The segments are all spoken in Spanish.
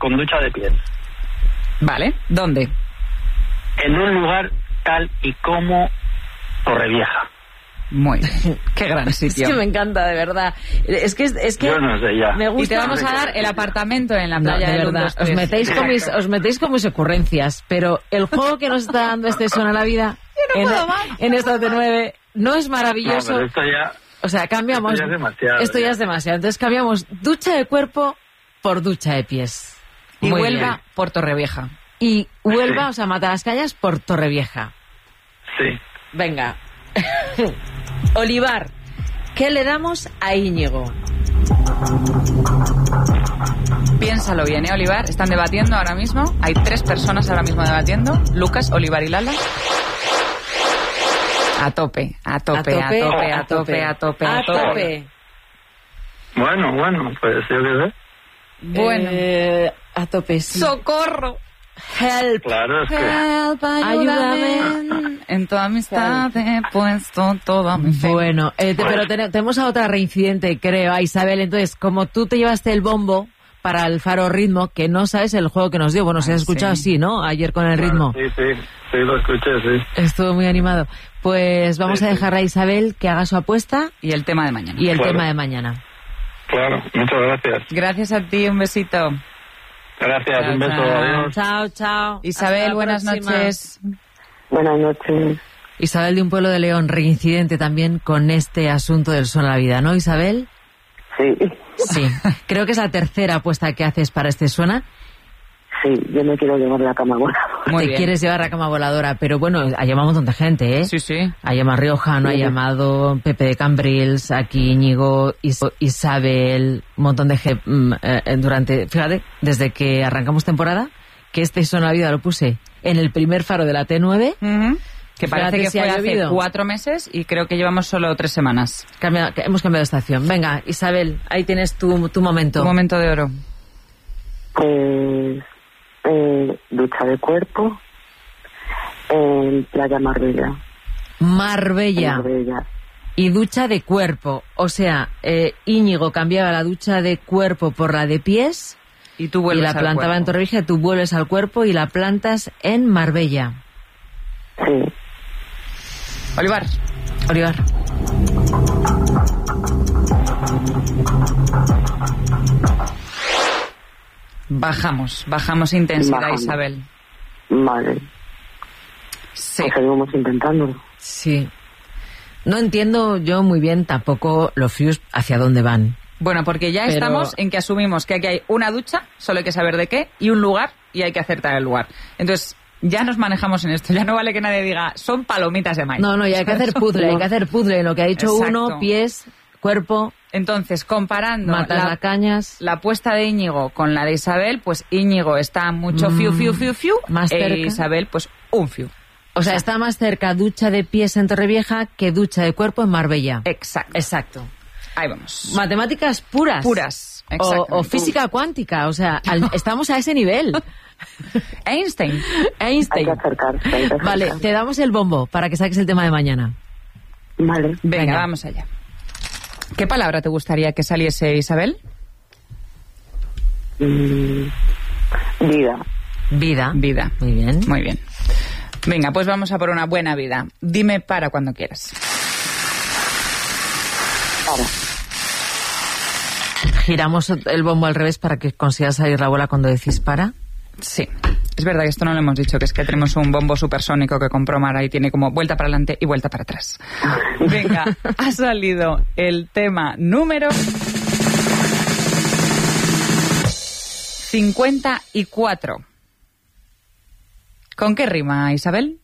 con ducha de pies. Vale, ¿dónde? En un lugar tal y como Torrevieja. Muy bien. Qué gran sitio. Es que me encanta, de verdad. Es que Yo no sé ya. me gusta. Y te vamos a dar el apartamento en la playa de de verdad. Londres. Os metéis con mis ocurrencias, pero el juego que nos está dando este Suena la Vida en esta de 9 no es maravilloso. No, pero esto ya... O sea, cambiamos. Esto ya es demasiado. Esto ya es demasiado. Entonces cambiamos ducha de cuerpo por ducha de pies. Y Muy Huelva bien. por Torrevieja. Y Huelva, Sí. o sea, Matalascañas por Torrevieja. Sí. Venga. Olivar, ¿qué le damos a Íñigo? Piénsalo bien, Olivar. Están debatiendo ahora mismo. Hay 3 personas ahora mismo debatiendo. Lucas, Olivar y Lala. A tope, a tope, a tope, a tope, a tope, a tope. Bueno, pues yo qué sé. Bueno. A tope, sí. ¡Socorro! Help. Claro, es que... Help, ayúdame. En tu amistad he puesto toda mi fe. Bueno, pero tenemos a otra reincidente, creo, a Isabel. Entonces, como tú te llevaste el bombo para el Faro Ritmo, que no sabes el juego que nos dio. Bueno, se ha escuchado sí. así, ¿no? Ayer con el ritmo. Sí, lo escuché, sí. Estuvo muy animado. Pues vamos a dejar a Isabel que haga su apuesta Y el tema de mañana. y el Claro. tema de mañana. Claro, muchas gracias. Gracias a ti, un besito. Gracias, Chao, un beso, chao. adiós. Chao, chao. Isabel, Hasta la buenas próxima. noches. Buenas noches. Isabel de un pueblo de León, reincidente también con este asunto del Suena la Vida, ¿no, Isabel? Sí, Sí. Creo que es la tercera apuesta que haces para este Suena. sí, yo me quiero llevar la cama voladora. Muy Te bien. quieres llevar a cama voladora, pero bueno, ha llamado un montón de gente, ¿eh? Sí, sí. Ha llamado Riojano, ha llamado Pepe de Cambrils, aquí Íñigo, Isabel, un montón de gente durante, fíjate, desde que arrancamos temporada, que este Suena la Vida lo puse en el primer faro de la T9. Ujú. Que parece Fíjate que si fue ha hace llovido. 4 meses y creo que llevamos solo 3 semanas. Hemos cambiado de estación. Venga, Isabel, ahí tienes tu momento. Un momento de oro. Pues ducha de cuerpo en Playa Marbella. Marbella. Marbella. Y ducha de cuerpo. O sea, Íñigo cambiaba la ducha de cuerpo por la de pies Y tú y vuelves la al plantaba cuerpo. en Torrevieja, tú vuelves al cuerpo y la plantas en Marbella. Sí. Olivar. Olivar. Bajamos intensidad, Bajamos. Isabel. Vale. Sí. Pues seguimos intentándolo. Sí. No entiendo yo muy bien tampoco los FIUs hacia dónde van. Bueno, porque ya Pero- estamos en que asumimos que aquí hay una ducha, solo hay que saber de qué, y un lugar, y hay que acertar el lugar. Entonces, ya nos manejamos en esto. Ya no vale que nadie diga, son palomitas de maíz. No, ya hay que hacer puzzle, hay que hacer puzzle. Lo que ha dicho Exacto. uno, pies, cuerpo, Entonces, comparando Matalascañas. la apuesta de Íñigo con la de Isabel, pues Íñigo está mucho fiu, más e cerca. Isabel, pues un fiu. O sea, está más cerca ducha de pies en Torrevieja que ducha de cuerpo en Marbella. Exacto. Exacto. Ahí vamos. Matemáticas puras. Puras. Exacto. O física cuántica. O sea, estamos a ese nivel. Einstein. Hay Einstein. que acercarse. hay que acercarse. Vale, te damos el bombo para que saques el tema de mañana. Vale. Venga, Venga. vamos allá. ¿Qué palabra te gustaría que saliese, Isabel? Vida. Vida. Vida. Muy bien. Muy bien. Venga, pues vamos a por una buena vida. Dime para cuando quieras. Para. Giramos el bombo al revés para que consigas salir la bola cuando decís para. Sí. Es verdad que esto no lo hemos dicho, que es que tenemos un bombo supersónico que compró Mara y tiene como vuelta para adelante y vuelta para atrás. Venga, ha salido el tema número 54. ¿Con qué rima, Isabel?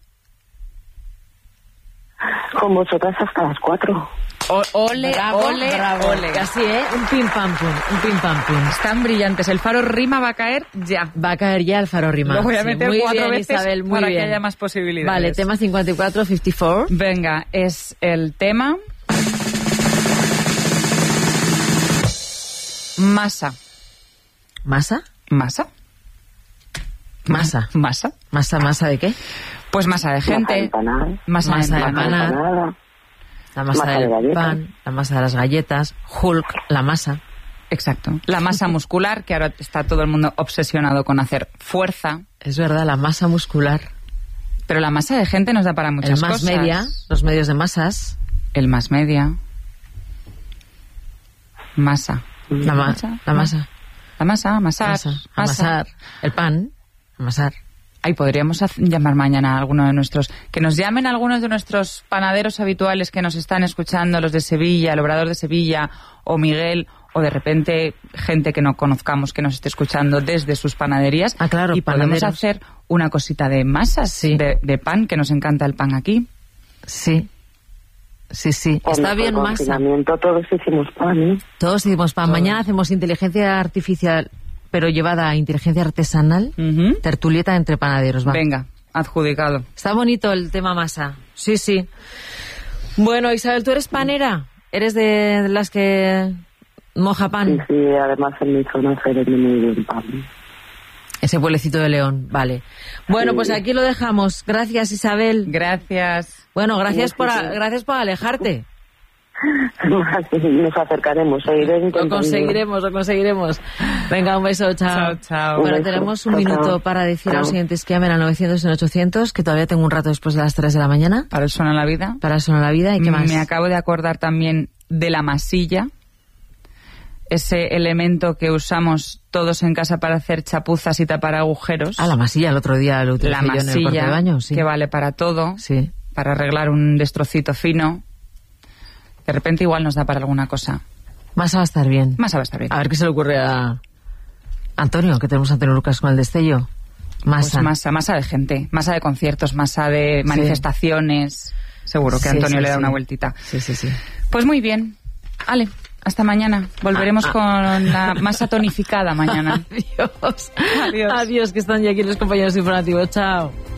Con vosotras hasta las 4. Ole, Bravo, ole, bravo. ole. Casi, ¿eh? Un pim pam pum. Un pim pam pum. Están brillantes. El faro rima va a caer ya. Va a caer ya el faro rima. Lo voy a Sí, meter muy 4 bien, veces Isabel, muy para bien. que haya más posibilidades. Vale, tema 54, 54. Venga, es el tema... Masa. ¿Masa? ¿Masa? Masa. ¿Masa? ¿Masa de qué? Pues masa de gente. Empanada. Masa Masa de de empanada. empanada. Empanada. La masa Masa del de galletas. pan, la masa de las galletas, Hulk, la masa. Exacto. La masa muscular, que ahora está todo el mundo obsesionado con hacer fuerza. Es verdad, la masa muscular. Pero la masa de gente nos da para muchas El más cosas. media, los medios de masas. El más media. Masa. La masa. La masa, amasar. Amasar. El pan. Amasar. Ay, podríamos llamar mañana a alguno de nuestros... Que nos llamen algunos de nuestros panaderos habituales que nos están escuchando, los de Sevilla, el Obrador de Sevilla, o Miguel, o de repente gente que no conozcamos que nos esté escuchando desde sus panaderías. Ah, claro, y podemos panaderos. hacer una cosita de masas, Sí. de pan, que nos encanta el pan aquí. Sí. Sí, sí. Cuando Está fue bien el masa. confinamiento, todos hicimos pan, ¿eh? Todos hicimos pan. Todo. Mañana hacemos inteligencia artificial, pero llevada a inteligencia artesanal. Ujú. Tertulieta entre panaderos. Va. Venga, adjudicado. Está bonito el tema masa. Sí, sí. Bueno, Isabel, ¿tú eres panera? ¿Eres de las que moja Sí, pan? sí, además en mi zona se vende muy bien pan. Ese pueblecito de León, vale. Bueno, Sí. pues aquí lo dejamos. Gracias, Isabel. Gracias. Bueno, gracias Sí, por sí. gracias por alejarte. Nos acercaremos, seguiré Lo intentando. conseguiremos, lo conseguiremos. Venga, un beso, chao. Chao, chao. Bueno, Un beso. tenemos un Chao, minuto chao. para decir a los Chao. siguientes que llamen al 900 en 800, que todavía tengo un rato después de las 3 de la mañana Para el Suena la Vida. para Sonar la Vida. ¿Y qué más? Me acabo de acordar también de la masilla, ese elemento que usamos todos en casa para hacer chapuzas y tapar agujeros. Ah, la masilla, el otro día lo utilicé La yo en el cuarto de masilla, baño, sí. que vale para todo, Sí. para arreglar un destrocito fino. De repente igual nos da para alguna cosa. Masa va a estar bien. Masa va a estar bien. A ver qué se le ocurre a Antonio, que tenemos a Antonio Lucas con el destello. Masa. Pues masa de gente, masa de conciertos, masa de manifestaciones. Seguro que Sí, Antonio sí, le da sí. una vueltita. Sí, sí, sí. Pues muy bien. Ale, hasta mañana. Volveremos con la masa tonificada mañana. Adiós. Adiós. Adiós, que están ya aquí los compañeros informativos. Chao.